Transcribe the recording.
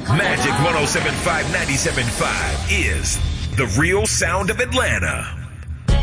Magic 107.5, 97.5 is the real sound of Atlanta.